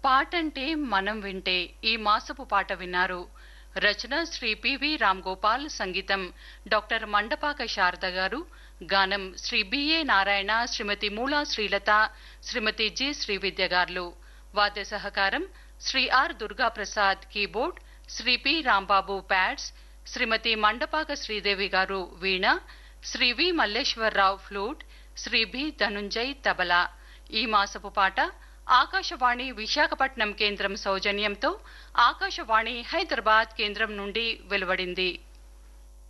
పాటంటే మనం వింటే ఈ మాసపు పాట విన్నారు. రచన శ్రీ పివి రామ్ గోపాల్, సంగీతం డాక్టర్ మండపాక శారద గారు, గానం శ్రీ బిఏ నారాయణ, శ్రీమతి మూలా శ్రీలత, శ్రీమతి జి శ్రీవిద్య గారు. వాద్య సహకారం Shri are Durgaprasad keyboard, Shri P Rambabu pods, శ్రీమతి మండపాక శ్రీదేవి గారు వీణ, శ్రీ వి మల్లేశ్వరరావు ఫ్లూట్, శ్రీ బి ధనుంజయ్ తబలా. ఈ మాసపు పాట ఆకాశవాణి విశాఖపట్నం కేంద్రం సౌజన్యంతో ఆకాశవాణి హైదరాబాద్ కేంద్రం నుండి వెలువడింది.